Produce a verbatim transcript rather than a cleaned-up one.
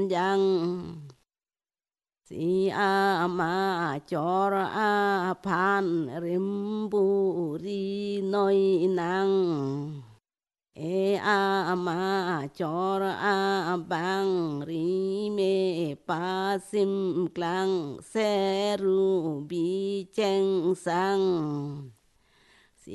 yang si a ma chor a phan rim bu ri noi nang e a ma chor a bang ri me pa sim klang se ru bi cheng sang